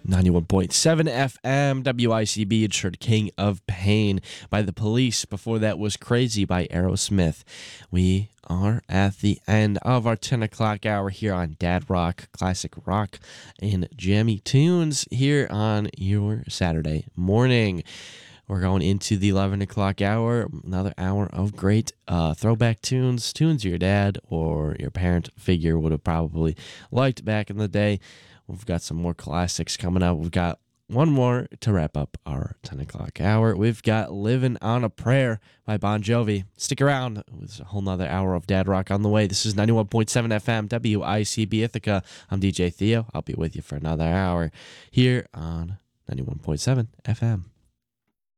91.7 FM, WICB, it's heard King of Pain by The Police. Before that was Crazy by Aerosmith. We are at the end of our 10 o'clock hour here on Dad Rock, classic rock and jammy tunes here on your Saturday morning. We're going into the 11 o'clock hour, another hour of great throwback tunes your dad or your parent figure would have probably liked back in the day. We've got some more classics coming up. We've got one more to wrap up our 10 o'clock hour. We've got Living on a Prayer by Bon Jovi. Stick around. There's a whole nother hour of Dad Rock on the way. This is 91.7 FM, WICB Ithaca. I'm DJ Theo. I'll be with you for another hour here on 91.7 FM.